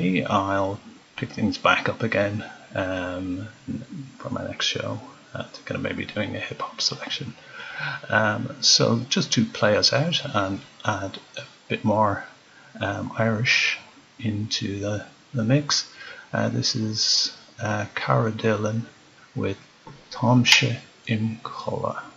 I'll pick things back up again for my next show. Thinking of maybe doing a hip hop selection. So just to play us out and add a bit more Irish into the mix, this is Cara Dillon with Táimse Imchola.